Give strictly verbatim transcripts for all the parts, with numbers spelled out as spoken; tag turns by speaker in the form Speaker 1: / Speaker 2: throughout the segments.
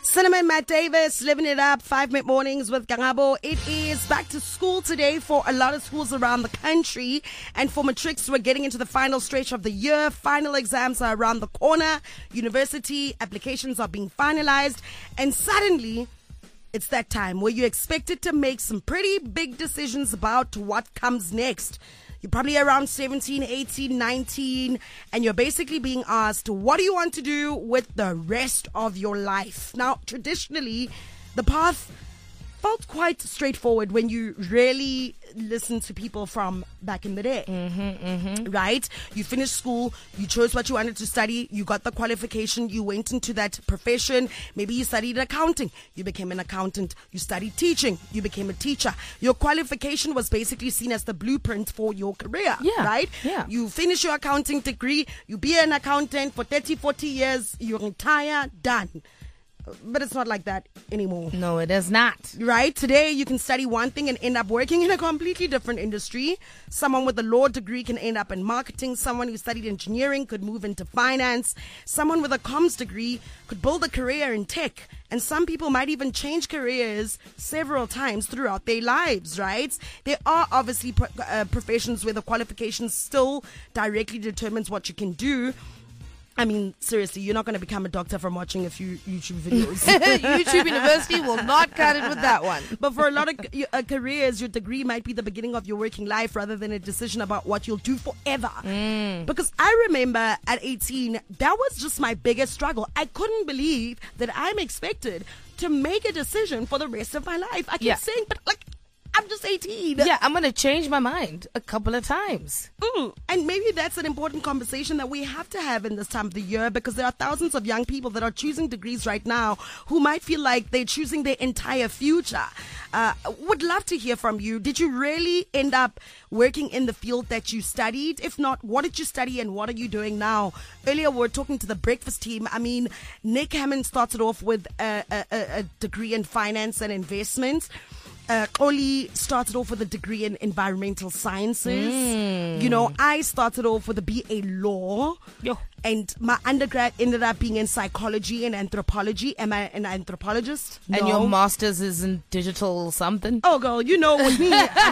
Speaker 1: Cinnamon, Matt Davis, living it up, five minute mornings with Gangabo. It is back to school today for a lot of schools around the country. And for matrics, we're getting into the final stretch of the year. Final exams are around the corner. University applications are being finalized. And suddenly, it's that time where you're expected to make some pretty big decisions about what comes next. You're probably around seventeen, eighteen, nineteen, and you're basically being asked, what do you want to do with the rest of your life? Now, traditionally, the path felt quite straightforward when you really listen to people from back in the day.
Speaker 2: Mm-hmm, mm-hmm.
Speaker 1: Right? You finished school, you chose what you wanted to study, you got the qualification, you went into that profession. Maybe you studied accounting, you became an accountant. You studied teaching, you became a teacher. Your qualification was basically seen as the blueprint for your career.
Speaker 2: Yeah,
Speaker 1: right?
Speaker 2: yeah.
Speaker 1: You finish your accounting degree, you be an accountant for thirty, forty years, you retire, done. But it's not like that anymore.
Speaker 2: No, it is not.
Speaker 1: Right? Today, you can study one thing and end up working in a completely different industry. Someone with a law degree can end up in marketing. Someone who studied engineering could move into finance. Someone with a comms degree could build a career in tech. And some people might even change careers several times throughout their lives, right? There are obviously pro- uh, professions where the qualification still directly determines what you can do. I mean, seriously, you're not going to become a doctor from watching a few YouTube videos.
Speaker 2: YouTube University will not cut it with that one.
Speaker 1: But for a lot of uh, careers, your degree might be the beginning of your working life rather than a decision about what you'll do forever.
Speaker 2: Mm.
Speaker 1: Because I remember at eighteen, that was just my biggest struggle. I couldn't believe that I'm expected to make a decision for the rest of my life. I keep
Speaker 2: Yeah.
Speaker 1: saying, but like, I'm just eighteen.
Speaker 2: Yeah, I'm going to change my mind a couple of times.
Speaker 1: Mm. And maybe that's an important conversation that we have to have in this time of the year, because there are thousands of young people that are choosing degrees right now who might feel like they're choosing their entire future. Uh, would love to hear from you. Did you really end up working in the field that you studied? If not, what did you study and what are you doing now? Earlier, we were talking to the breakfast team. I mean, Nick Hammond started off with a, a, a degree in finance and investments. Uh, Oli started off with a degree in environmental sciences.
Speaker 2: Mm.
Speaker 1: You know, I started off with a B A law.
Speaker 2: Yo.
Speaker 1: And my undergrad ended up being in psychology and anthropology. Am I an anthropologist?
Speaker 2: And
Speaker 1: No.
Speaker 2: your master's is in digital something?
Speaker 1: Oh, girl, you know with me. I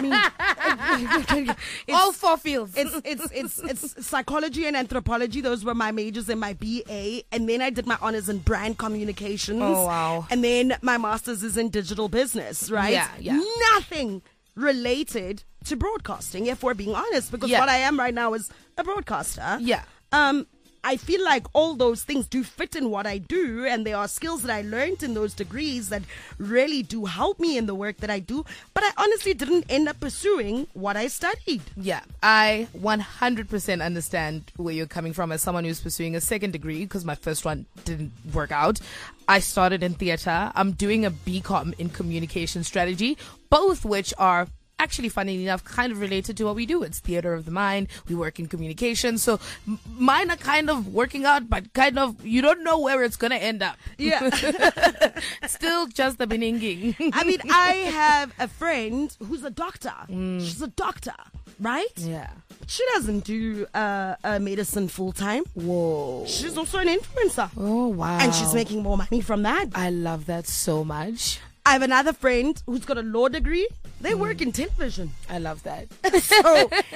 Speaker 1: mean, it's,
Speaker 2: All four fields.
Speaker 1: it's it's it's it's psychology and anthropology. Those were my majors in my B A, and then I did my honors in brand communications.
Speaker 2: Oh, wow.
Speaker 1: And then my master's is in digital business. Right?
Speaker 2: Yeah, yeah.
Speaker 1: Nothing related to broadcasting, if we're being honest, because
Speaker 2: Yeah.
Speaker 1: what I am right now is a broadcaster.
Speaker 2: Yeah.
Speaker 1: Um. I feel like all those things do fit in what I do, and there are skills that I learned in those degrees that really do help me in the work that I do, but I honestly didn't end up pursuing what I studied.
Speaker 2: Yeah, I one hundred percent understand where you're coming from as someone who's pursuing a second degree, because my first one didn't work out. I started in theater. I'm doing a B Com in communication strategy, both which are actually, funny enough, kind of related to what we do. It's theater of the mind. We work in communication. So m- mine are kind of working out, but kind of, you don't know where it's going to end up.
Speaker 1: Yeah.
Speaker 2: Still just the beginning.
Speaker 1: I mean, I have a friend who's a doctor. She's a doctor, right?
Speaker 2: Yeah.
Speaker 1: She doesn't do uh, uh, medicine full time.
Speaker 2: Whoa.
Speaker 1: She's also an influencer.
Speaker 2: Oh, wow.
Speaker 1: And she's making more money from that.
Speaker 2: I love that so much.
Speaker 1: I have another friend who's got a law degree. They work in television.
Speaker 2: I love that.
Speaker 1: So